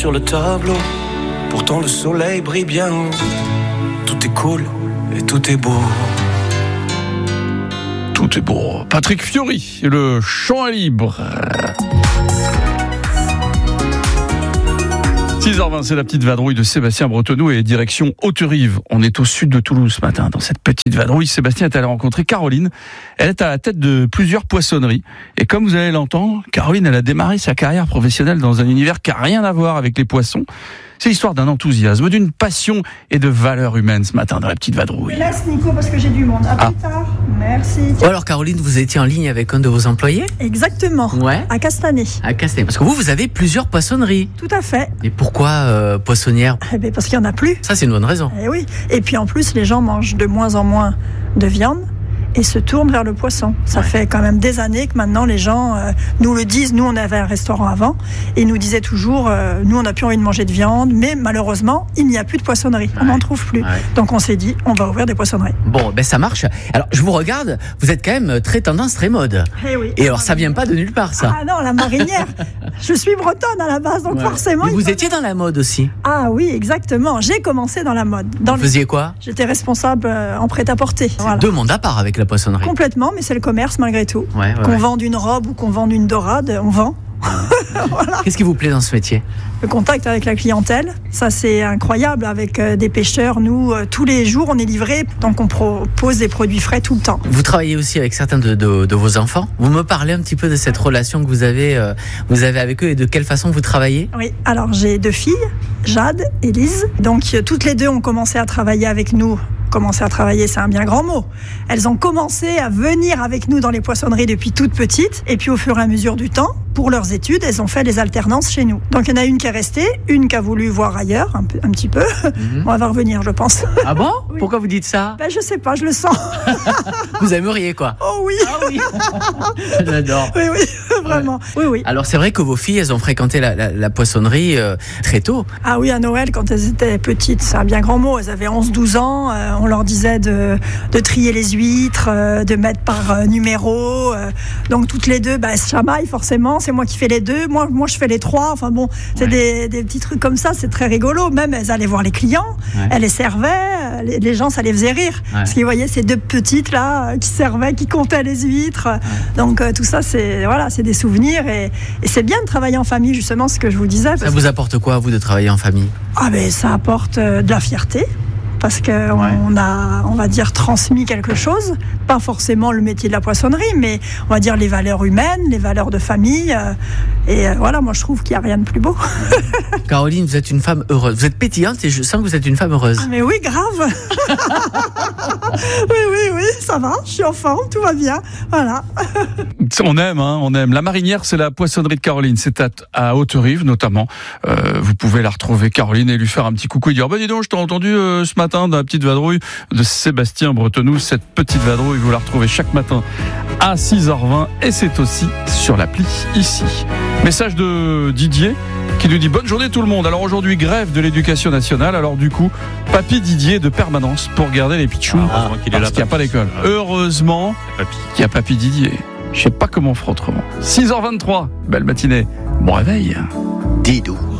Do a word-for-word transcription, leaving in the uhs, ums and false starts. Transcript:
sur le tableau. Pourtant le soleil brille bien haut. Tout est cool et tout est beau. Tout est beau. Patrick Fiori, le chant à libre. six heures vingt, c'est la petite vadrouille de Sébastien Bretonneau et direction Haute-Rive. On est au sud de Toulouse ce matin. Dans cette petite vadrouille, Sébastien est allé rencontrer Caroline. Elle est à la tête de plusieurs poissonneries. Et comme vous allez l'entendre, Caroline, elle a démarré sa carrière professionnelle dans un univers qui n'a rien à voir avec les poissons. C'est l'histoire d'un enthousiasme, d'une passion et de valeurs humaines ce matin dans la petite vadrouille. Laisse Nico parce que j'ai du monde. À Ah. plus tard. Merci. Bon alors Caroline, vous étiez en ligne avec un de vos employés Exactement. Ouais. À Castanet. à Castanet. Parce que vous, vous avez plusieurs poissonneries. Tout à fait. Et pourquoi euh, poissonnière? Eh bien, parce qu'il n'y en a plus. Ça, c'est une bonne raison. Eh oui. Et puis en plus, les gens mangent de moins en moins de viande et se tournent vers le poisson. Ça Ouais. fait quand même des années que maintenant les gens euh, nous le disent. Nous, on avait un restaurant avant et ils nous disaient toujours, euh, nous, on n'a plus envie de manger de viande, mais malheureusement, il n'y a plus de poissonnerie. On Ouais. n'en trouve plus. Ouais. Donc on s'est dit, on va ouvrir des poissonneries. Bon, ben ça marche. Alors, je vous regarde, vous êtes quand même très tendance, très mode. Eh oui. Et alors, ça vient pas de nulle part, ça. Ah non, la marinière. Je suis bretonne à la base, donc Ouais. forcément. Mais il vous faut- étiez dans la mode aussi. Ah oui, exactement. J'ai commencé dans la mode. Dans Vous le- faisiez quoi? J'étais responsable euh, en prêt-à-porter. Voilà. Deux mondes à part avec la poissonnerie. Complètement, mais c'est le commerce malgré tout. Ouais, ouais, Qu'on ouais. vende une robe ou qu'on vende une dorade, on vend. Qu'est-ce qui vous plaît dans ce métier? Le contact avec la clientèle, ça c'est incroyable. Avec euh, des pêcheurs, nous, euh, tous les jours, on est livré, donc on propose des produits frais tout le temps. Vous travaillez aussi avec certains de, de, de vos enfants. Vous me parlez un petit peu de cette relation que vous avez, euh, vous avez avec eux et de quelle façon vous travaillez? Oui, alors j'ai deux filles, Jade et Lise. Donc euh, toutes les deux ont commencé à travailler avec nous. Commencer à travailler, c'est un bien grand mot. Elles ont commencé à venir avec nous dans les poissonneries depuis toutes petites. Et puis au fur et à mesure du temps, pour leurs études, elles ont fait des alternances chez nous. Donc il y en a une qui est restée, une qui a voulu voir ailleurs, un, peu, un petit peu. Mhm. On va revenir, je pense. Ah bon? Oui. Pourquoi vous dites ça? Ben, je sais pas, je le sens. Vous aimeriez quoi? Oh oui, Ah oui. J'adore. oui, oui, vraiment. Oui, oui. Alors c'est vrai que vos filles, elles ont fréquenté la, la, la poissonnerie euh, très tôt. Ah oui, à Noël, quand elles étaient petites, c'est un bien grand mot. Elles avaient onze douze ans. euh, on leur disait de, de trier les huîtres, euh, de mettre par euh, numéro. euh, donc toutes les deux, bah, elles se chamaillent forcément. C'est moi qui fais les deux. Moi, moi je fais les trois. Enfin bon, c'est Ouais. des, des petits trucs comme ça. C'est très rigolo. Même elles allaient voir les clients. Ouais. Elles les servaient. euh, Les, les gens, ça les faisait rire. Ouais. Parce qu'ils voyaient ces deux petites là euh, qui servaient, qui comptaient les huîtres. Donc euh, tout ça, c'est voilà, c'est des souvenirs. Et, et c'est bien de travailler en famille, justement, ce que je vous disais. Ça parce vous apporte quoi, vous, de travailler en famille? ah ben ça apporte euh, de la fierté parce que on- Ouais. on a, on va dire, transmis quelque chose, pas forcément le métier de la poissonnerie, mais on va dire les valeurs humaines, les valeurs de famille. euh, et euh, voilà, moi je trouve qu'il n'y a rien de plus beau. Caroline, vous êtes une femme heureuse. Vous êtes pétillante et je sens que vous êtes une femme heureuse. Mais oui, grave. oui, oui, oui, ça va. Je suis en forme, tout va bien. Voilà. On aime, hein, on aime. La marinière, c'est la poissonnerie de Caroline. C'est à, à Haute-Rive, notamment. Euh, vous pouvez la retrouver, Caroline, et lui faire un petit coucou et dire, bah dis donc, je t'ai entendu euh, ce matin dans la petite vadrouille de Sébastien Bretonneau. Cette petite vadrouille, vous la retrouvez chaque matin à six heures vingt et c'est aussi sur l'appli ici. Message de Didier qui nous dit bonne journée tout le monde. Alors aujourd'hui, grève de l'éducation nationale. Alors du coup, papy Didier de permanence pour garder les pitchouns. Ah, heureusement qu'il est parce là, qu'il n'y a pas papy. d'école. Ah. Heureusement Papy. qu'il y a papy Didier. Je sais pas comment on fera autrement. six heures vingt-trois, belle matinée. Bon réveil. Didou.